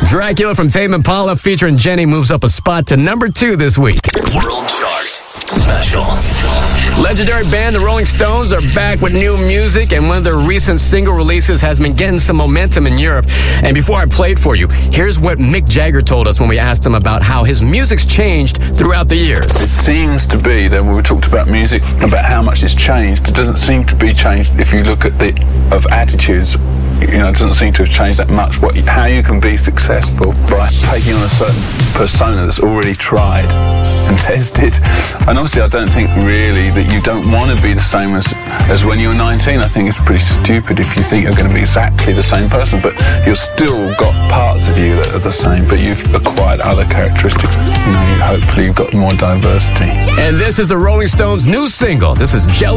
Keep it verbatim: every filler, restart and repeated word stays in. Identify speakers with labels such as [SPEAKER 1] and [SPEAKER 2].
[SPEAKER 1] Dracula from Tame Impala featuring Jenny moves up a spot to number two this week.
[SPEAKER 2] World Chart Special.
[SPEAKER 1] Legendary band The Rolling Stones are back with new music, and one of their recent single releases has been getting some momentum in Europe. And before I play it for you, here's what Mick Jagger told us when we asked him about how his music's changed throughout the years.
[SPEAKER 3] It seems to be that when we talked about music, about how much it's changed, it doesn't seem to be changed if you look at the of attitudes. You know, it doesn't seem to have changed that much. What, how you can be successful by taking on a certain persona that's already tried and tested. And obviously, I don't think really that you don't want to be the same as as when you were nineteen. I think it's pretty stupid if you think you're going to be exactly the same person, but you've still got parts of you that are the same, but you've acquired other characteristics. You know, hopefully you've got more diversity.
[SPEAKER 1] And this is the Rolling Stones' new single. This is Jealous.